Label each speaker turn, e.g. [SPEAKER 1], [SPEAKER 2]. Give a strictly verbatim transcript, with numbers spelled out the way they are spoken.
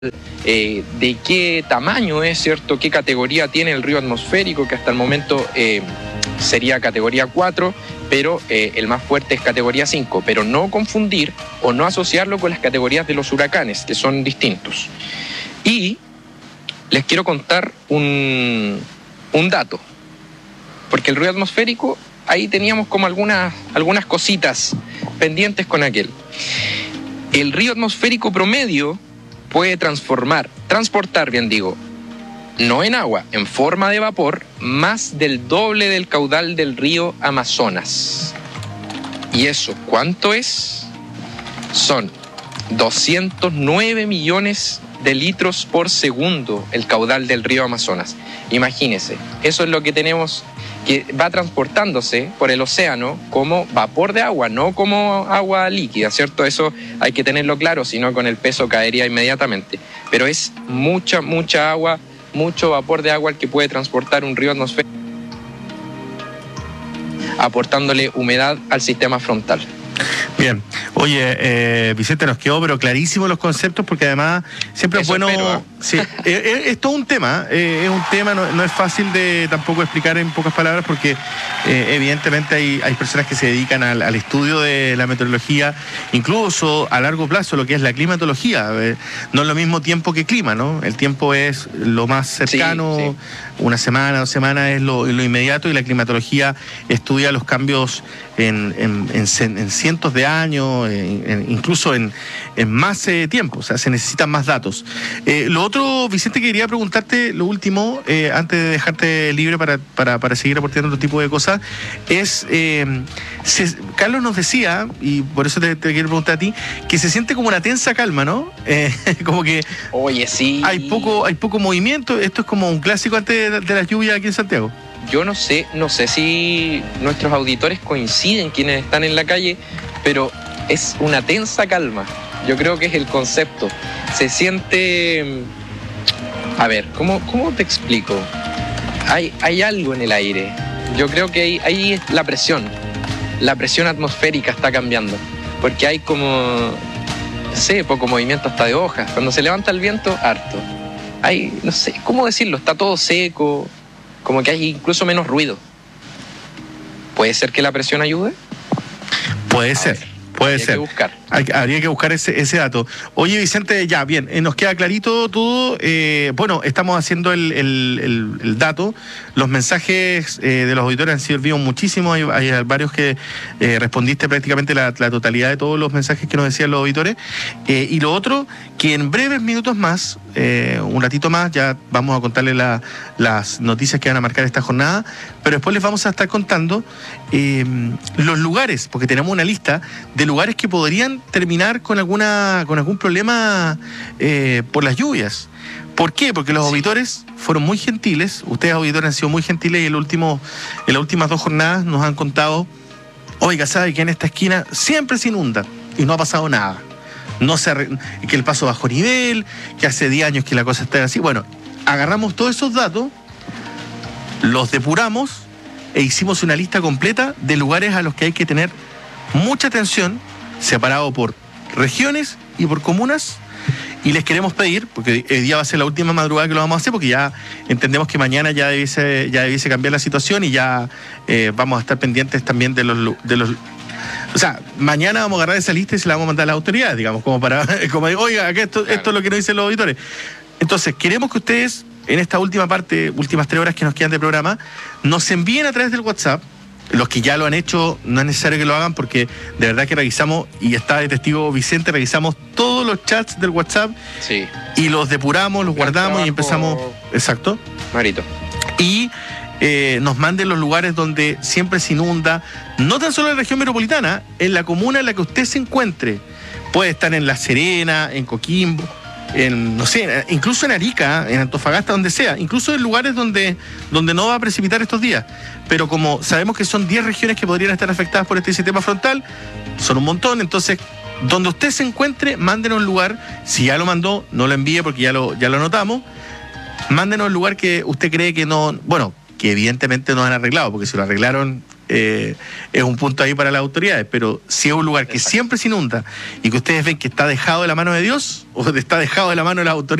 [SPEAKER 1] eh, de qué tamaño es, ¿cierto? ¿Qué categoría tiene el río atmosférico? Que hasta el momento eh, sería categoría cuatro, pero eh, el más fuerte es categoría cinco. Pero no confundir o no asociarlo con las categorías de los huracanes, que son distintos. Y les quiero contar un, un dato, porque el río atmosférico, ahí teníamos como algunas, algunas cositas pendientes con aquel. El río atmosférico promedio puede transformar, transportar, bien digo, no en agua, en forma de vapor, más del doble del caudal del río Amazonas. ¿Y eso cuánto es? Son doscientos nueve millones de litros por segundo el caudal del río Amazonas. Imagínense, eso es lo que tenemos, que va transportándose por el océano como vapor de agua, no como agua líquida, ¿cierto? Eso hay que tenerlo claro, si no con el peso caería inmediatamente. Pero es mucha, mucha agua, mucho vapor de agua el que puede transportar un río atmosférico, aportándole humedad al sistema frontal.
[SPEAKER 2] Bien, oye, eh, Vicente, nos quedó pero clarísimo los conceptos, porque además siempre
[SPEAKER 1] Eso
[SPEAKER 2] es bueno...
[SPEAKER 1] espero, ¿eh?
[SPEAKER 2] Sí, es, es todo un tema, eh, es un tema, no, no es fácil de tampoco explicar en pocas palabras, porque eh, evidentemente hay, hay personas que se dedican al, al estudio de la meteorología, incluso a largo plazo, lo que es la climatología. Eh, no es lo mismo tiempo que clima, ¿no? El tiempo es lo más cercano, sí, sí. Una semana, dos semanas es lo, lo inmediato, y la climatología estudia los cambios en, en, en, en cientos de años, en, en, incluso en, en más eh, tiempo, o sea, se necesitan más datos. Eh, lo otro, Vicente, quería preguntarte, lo último, eh, antes de dejarte libre para, para, para seguir aportando otro tipo de cosas, es, eh, se, Carlos nos decía, y por eso te, te quiero preguntar a ti, que se siente como una tensa calma, ¿no? Eh, como que...
[SPEAKER 1] Oye, sí.
[SPEAKER 2] Hay poco, hay poco movimiento, esto es como un clásico antes de, de las lluvias aquí en Santiago.
[SPEAKER 1] Yo no sé, no sé si nuestros auditores coinciden, quienes están en la calle, pero es una tensa calma. Yo creo que es el concepto. Se siente... A ver, ¿cómo, cómo te explico? Hay, hay algo en el aire. Yo creo que ahí, ahí es la presión. La presión atmosférica está cambiando. Porque hay como... No sé, poco movimiento hasta de hojas. Cuando se levanta el viento, harto. Hay, no sé, ¿cómo decirlo? Está todo seco. Como que hay incluso menos ruido. ¿Puede ser que la presión ayude?
[SPEAKER 2] Puede ser. Puede ser.
[SPEAKER 1] Habría que buscar.
[SPEAKER 2] Hay, habría que buscar ese, ese dato. Oye, Vicente, ya, bien, eh, nos queda clarito todo. Eh, bueno, estamos haciendo el, el, el, el dato. Los mensajes eh, de los auditores han servido muchísimo. Hay, hay varios que eh, respondiste prácticamente la, la totalidad de todos los mensajes que nos decían los auditores. Eh, y lo otro, que en breves minutos más, eh, un ratito más, ya vamos a contarles la, las noticias que van a marcar esta jornada, pero después les vamos a estar contando eh, los lugares, porque tenemos una lista de lugares que podrían terminar con alguna con algún problema eh, por las lluvias. ¿Por qué? Porque los sí. auditores fueron muy gentiles, ustedes auditores han sido muy gentiles, y en, el último, en las últimas dos jornadas nos han contado, oiga, ¿sabe que en esta esquina siempre se inunda y no ha pasado nada? No se arre... que el paso bajo nivel, que hace diez años que la cosa está así. Bueno, agarramos todos esos datos, los depuramos e hicimos una lista completa de lugares a los que hay que tener mucha atención, separado por regiones y por comunas. Y les queremos pedir, porque hoy día va a ser la última madrugada que lo vamos a hacer, porque ya entendemos que mañana ya debiese, ya debiese cambiar la situación, y ya eh, vamos a estar pendientes también de los, de los... O sea, mañana vamos a agarrar esa lista y se la vamos a mandar a las autoridades, digamos, como para... como oiga, acá esto, claro. esto es lo que nos dicen los auditores. Entonces, queremos que ustedes, en esta última parte, últimas tres horas que nos quedan de programa, nos envíen a través del WhatsApp. Los que ya lo han hecho, no es necesario que lo hagan, porque de verdad que revisamos, y está de testigo Vicente, revisamos todos los chats del WhatsApp, sí. y los depuramos, los Gran guardamos trabajo. Y empezamos... Exacto.
[SPEAKER 1] Marito.
[SPEAKER 2] Y eh, nos manden los lugares donde siempre se inunda, no tan solo en la región metropolitana, en la comuna en la que usted se encuentre. Puede estar en La Serena, en Coquimbo, en, no sé, incluso en Arica, en Antofagasta, donde sea, incluso en lugares donde, donde no va a precipitar estos días. Pero como sabemos que son diez regiones que podrían estar afectadas por este sistema frontal, son un montón, entonces, donde usted se encuentre, mándenos un lugar. Si ya lo mandó, no lo envíe porque ya lo, ya lo anotamos. Mándenos un lugar que usted cree que no, bueno, que evidentemente no han arreglado, porque si lo arreglaron, eh, es un punto ahí para las autoridades, pero si es un lugar que siempre se inunda y que ustedes ven que está dejado de la mano de Dios o está dejado de la mano de las autoridades,